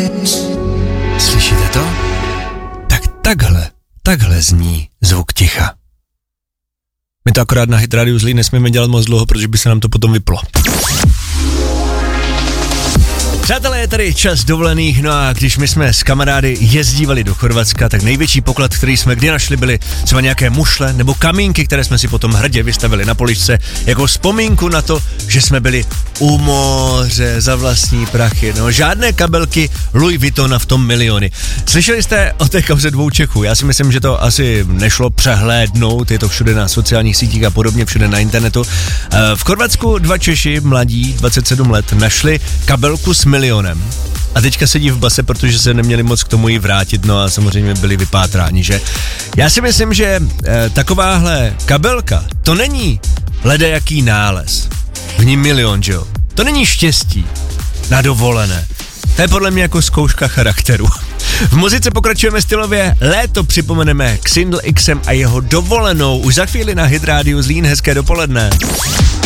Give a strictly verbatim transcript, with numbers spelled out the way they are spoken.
Slyšíte to? Tak takhle, takhle zní zvuk ticha. My to akorát na Hit Radio Zlín nesmíme dělat moc dlouho, protože by se nám to potom vyplo. Přátelé, je tady čas dovolených, no a když my jsme s kamarády jezdívali do Chorvatska, tak největší poklad, který jsme kdy našli, byly třeba nějaké mušle nebo kamínky, které jsme si potom hrdě vystavili na poličce, jako vzpomínku na to, že jsme byli u moře za vlastní prachy. No, žádné kabelky Louis Vuittona v tom miliony. Slyšeli jste o té kauze dvou Čechů? Já si myslím, že to asi nešlo přehlédnout, je to všude na sociálních sítích a podobně, všude na internetu. V Chorvatsku dva Češi, mladí, dvacet sedm let, našli kabelku s milionem. A teďka sedí v base, protože se neměli moc k tomu jí vrátit, no a samozřejmě byli vypátráni, že? Já si myslím, že e, takováhle kabelka, to není ledajaký nález. V ní milion, že jo? To není štěstí na dovolené. To je podle mě jako zkouška charakteru. V muzice pokračujeme stylově, léto připomeneme Xindl Xem a jeho dovolenou už za chvíli na Hit Radio Zlín. Hezké dopoledne.